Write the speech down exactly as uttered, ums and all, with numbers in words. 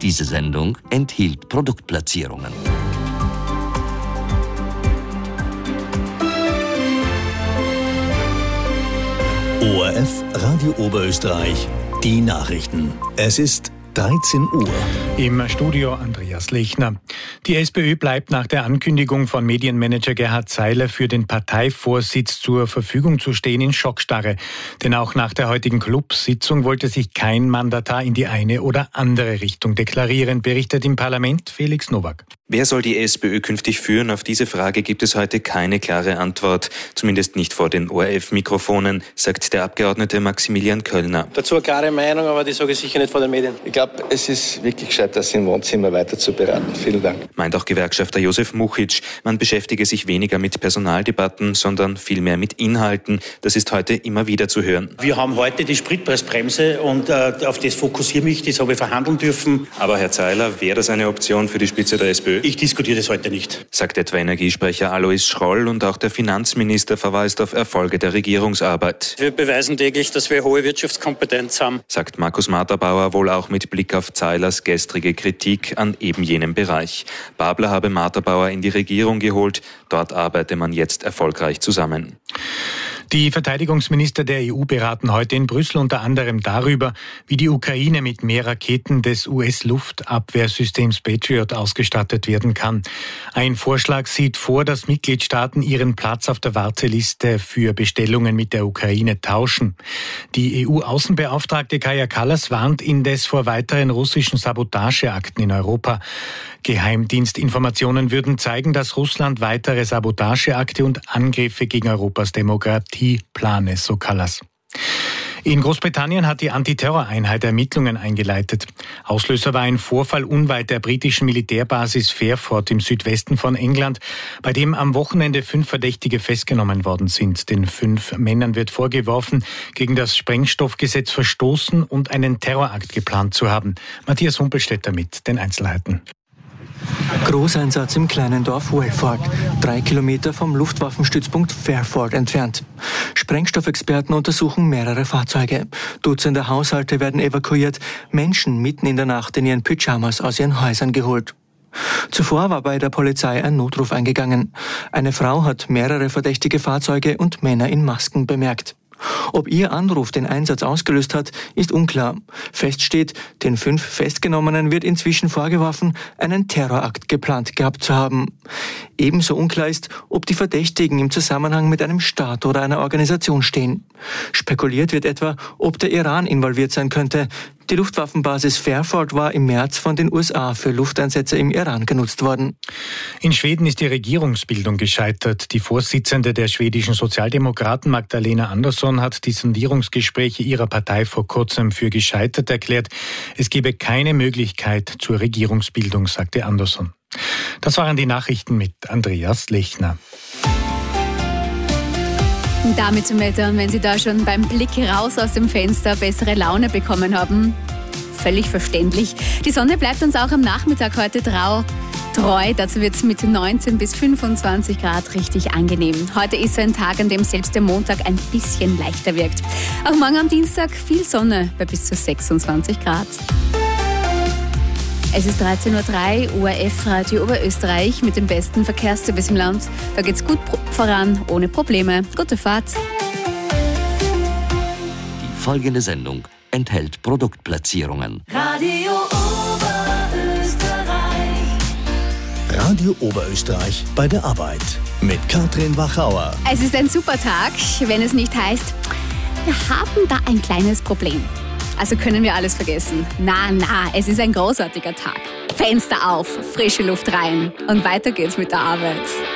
Diese Sendung enthielt Produktplatzierungen. O R F Radio Oberösterreich, die Nachrichten. Es ist dreizehn Uhr. Im Studio Andreas Lechner. Die SPÖ bleibt nach der Ankündigung von Medienmanager Gerhard Zeiler für den Parteivorsitz zur Verfügung zu stehen in Schockstarre. Denn auch nach der heutigen Clubsitzung wollte sich kein Mandatar in die eine oder andere Richtung deklarieren, berichtet im Parlament Felix Nowak. Wer soll die SPÖ künftig führen? Auf diese Frage gibt es heute keine klare Antwort. Zumindest nicht vor den O R F-Mikrofonen, sagt der Abgeordnete Maximilian Köllner. Dazu eine klare Meinung, aber die sage ich sicher nicht vor den Medien. Ich glaube, es ist wirklich gescheit, das im Wohnzimmer weiter zu beraten. Vielen Dank. Meint auch Gewerkschafter Josef Muchic. Man beschäftige sich weniger mit Personaldebatten, sondern vielmehr mit Inhalten. Das ist heute immer wieder zu hören. Wir haben heute die Spritpreisbremse und äh, auf das fokussiere ich mich, das habe ich verhandeln dürfen. Aber Herr Zeiler, wäre das eine Option für die Spitze der SPÖ? Ich diskutiere das heute nicht. Sagt etwa Energiesprecher Alois Schroll, und auch der Finanzminister verweist auf Erfolge der Regierungsarbeit. Wir beweisen täglich, dass wir hohe Wirtschaftskompetenz haben. Sagt Markus Marterbauer, wohl auch mit Blick auf Zeilers gestrige Kritik an eben jenem Bereich. Babler habe Marterbauer in die Regierung geholt, dort arbeite man jetzt erfolgreich zusammen. Die Verteidigungsminister der E U beraten heute in Brüssel unter anderem darüber, wie die Ukraine mit mehr Raketen des U S-Luftabwehrsystems Patriot ausgestattet werden kann. Ein Vorschlag sieht vor, dass Mitgliedstaaten ihren Platz auf der Warteliste für Bestellungen mit der Ukraine tauschen. Die E U-Außenbeauftragte Kaja Kallas warnt indes vor weiteren russischen Sabotageakten in Europa. Geheimdienstinformationen würden zeigen, dass Russland weitere Sabotageakte und Angriffe gegen Europas Demokratie plane, so Kallas. In Großbritannien hat die Antiterroreinheit Ermittlungen eingeleitet. Auslöser war ein Vorfall unweit der britischen Militärbasis Fairford im Südwesten von England, bei dem am Wochenende fünf Verdächtige festgenommen worden sind. Den fünf Männern wird vorgeworfen, gegen das Sprengstoffgesetz verstoßen und einen Terrorakt geplant zu haben. Matthias Humpelstädter mit den Einzelheiten. Großeinsatz im kleinen Dorf Welford, drei Kilometer vom Luftwaffenstützpunkt Fairford entfernt. Sprengstoffexperten untersuchen mehrere Fahrzeuge. Dutzende Haushalte werden evakuiert, Menschen mitten in der Nacht in ihren Pyjamas aus ihren Häusern geholt. Zuvor war bei der Polizei ein Notruf eingegangen. Eine Frau hat mehrere verdächtige Fahrzeuge und Männer in Masken bemerkt. Ob ihr Anruf den Einsatz ausgelöst hat, ist unklar. Fest steht, den fünf Festgenommenen wird inzwischen vorgeworfen, einen Terrorakt geplant gehabt zu haben. Ebenso unklar ist, ob die Verdächtigen im Zusammenhang mit einem Staat oder einer Organisation stehen. Spekuliert wird etwa, ob der Iran involviert sein könnte. Die Luftwaffenbasis Fairford war im März von den U S A für Lufteinsätze im Iran genutzt worden. In Schweden ist die Regierungsbildung gescheitert. Die Vorsitzende der schwedischen Sozialdemokraten, Magdalena Andersson, hat die Sondierungsgespräche ihrer Partei vor kurzem für gescheitert erklärt. Es gebe keine Möglichkeit zur Regierungsbildung, sagte Andersson. Das waren die Nachrichten mit Andreas Lechner. Damit zum Wetter. Und wenn Sie da schon beim Blick raus aus dem Fenster bessere Laune bekommen haben, völlig verständlich. Die Sonne bleibt uns auch am Nachmittag heute trau, treu. Dazu wird es mit neunzehn bis fünfundzwanzig Grad richtig angenehm. Heute ist so ein Tag, an dem selbst der Montag ein bisschen leichter wirkt. Auch morgen am Dienstag viel Sonne bei bis zu sechsundzwanzig Grad. Es ist dreizehn Uhr drei, O R F Radio Oberösterreich mit dem besten Verkehrstipps im Land. Da geht's gut voran, ohne Probleme. Gute Fahrt. Die folgende Sendung enthält Produktplatzierungen. Radio Oberösterreich. Radio Oberösterreich bei der Arbeit mit Katrin Wachauer. Es ist ein super Tag, wenn es nicht heißt, wir haben da ein kleines Problem. Also können wir alles vergessen. Na, na, es ist ein großartiger Tag. Fenster auf, frische Luft rein und weiter geht's mit der Arbeit.